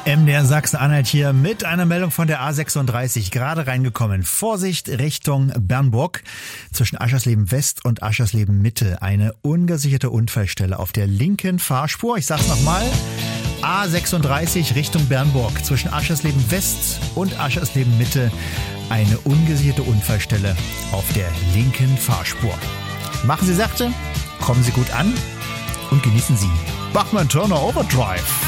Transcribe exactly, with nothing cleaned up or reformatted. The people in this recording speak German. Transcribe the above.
M D R Sachsen-Anhalt hier mit einer Meldung von der A sechsunddreißig, gerade reingekommen. Vorsicht Richtung Bernburg, zwischen Aschersleben West und Aschersleben Mitte. Eine ungesicherte Unfallstelle auf der linken Fahrspur. Ich sag's nochmal, A sechsunddreißig Richtung Bernburg, zwischen Aschersleben West und Aschersleben Mitte. Eine ungesicherte Unfallstelle auf der linken Fahrspur. Machen Sie sachte, kommen Sie gut an und genießen Sie Bachmann Turner Overdrive.